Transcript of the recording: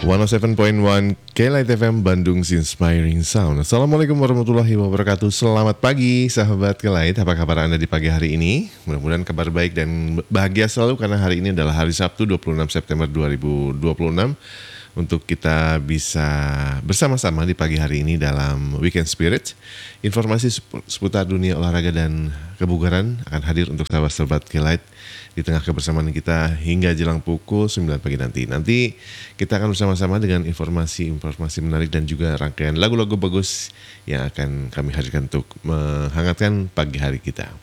107.1 K-Light FM Bandung Inspiring Sound. Assalamualaikum warahmatullahi wabarakatuh. Selamat pagi sahabat K-Light. Apa kabar Anda di pagi hari ini? Mudah-mudahan kabar baik dan bahagia selalu karena hari ini adalah hari Sabtu 26 September 2026. Untuk kita bisa bersama-sama di pagi hari ini dalam Weekend Spirit. Informasi seputar dunia olahraga dan kebugaran akan hadir untuk sahabat-sahabat K-Light di tengah kebersamaan kita hingga jelang pukul 9 pagi nanti. Nanti kita akan bersama-sama dengan informasi-informasi menarik dan juga rangkaian lagu-lagu bagus yang akan kami hadirkan untuk menghangatkan pagi hari kita.